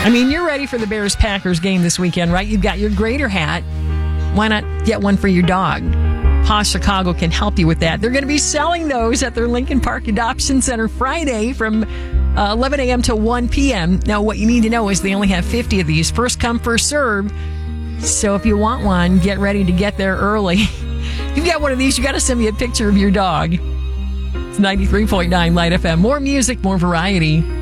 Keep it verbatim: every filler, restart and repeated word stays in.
I mean, you're ready for the Bears-Packers game this weekend, right? You've got your Grader hat. Why not get one for your dog? Haas Chicago can help you with that. They're going to be selling those at their Lincoln Park Adoption Center Friday from uh, eleven a.m. to one p.m. Now, what you need to know is they only have fifty of these. First come, first serve. So if you want one, get ready to get there early. If you've got one of these, you got to send me a picture of your dog. It's ninety-three point nine Light F M. More music, more variety.